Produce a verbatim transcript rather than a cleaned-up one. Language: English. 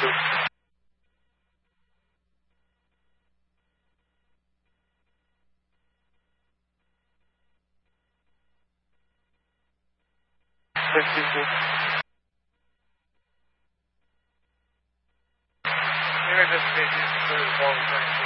fifty-two. You're just busy for the whole thing.